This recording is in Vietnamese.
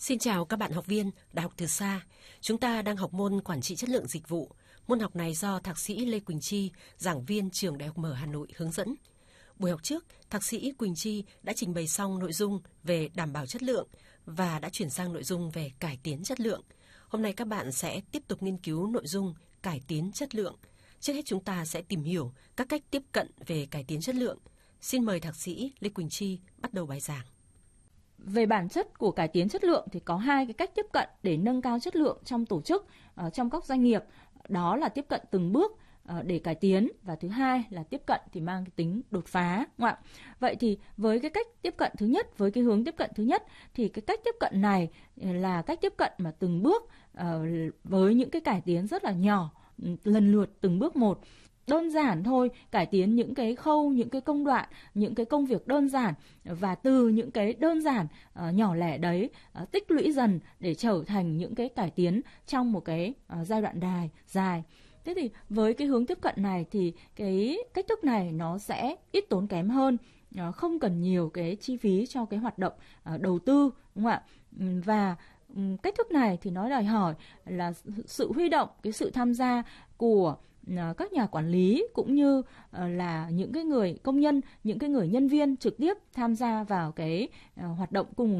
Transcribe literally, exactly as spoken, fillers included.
Xin chào các bạn học viên Đại học Từ Xa. Chúng ta đang học môn Quản trị chất lượng dịch vụ. Môn học này do Thạc sĩ Lê Quỳnh Chi, giảng viên Trường Đại học Mở Hà Nội hướng dẫn. Buổi học trước, Thạc sĩ Quỳnh Chi đã trình bày xong nội dung về đảm bảo chất lượng và đã chuyển sang nội dung về cải tiến chất lượng. Hôm nay các bạn sẽ tiếp tục nghiên cứu nội dung cải tiến chất lượng. Trước hết chúng ta sẽ tìm hiểu các cách tiếp cận về cải tiến chất lượng. Xin mời Thạc sĩ Lê Quỳnh Chi bắt đầu bài giảng. Về bản chất của cải tiến chất lượng thì có hai cái cách tiếp cận để nâng cao chất lượng trong tổ chức, uh, trong các doanh nghiệp. Đó là tiếp cận từng bước uh, để cải tiến, và thứ hai là tiếp cận thì mang cái tính đột phá. Đúng không ạ? Vậy thì với cái cách tiếp cận thứ nhất, với cái hướng tiếp cận thứ nhất thì cái cách tiếp cận này là cách tiếp cận mà từng bước uh, với những cái cải tiến rất là nhỏ, lần lượt từng bước một. Đơn giản thôi, cải tiến những cái khâu, những cái công đoạn, những cái công việc đơn giản, và từ những cái đơn giản uh, nhỏ lẻ đấy uh, tích lũy dần để trở thành những cái cải tiến trong một cái uh, giai đoạn dài dài. Thế thì với cái hướng tiếp cận này thì cái cách thức này nó sẽ ít tốn kém hơn, uh, không cần nhiều cái chi phí cho cái hoạt động uh, đầu tư, đúng không ạ? Và cách thức này thì nó đòi hỏi là sự huy động, cái sự tham gia của các nhà quản lý cũng như là những cái người công nhân, những cái người nhân viên trực tiếp tham gia vào cái hoạt động cùng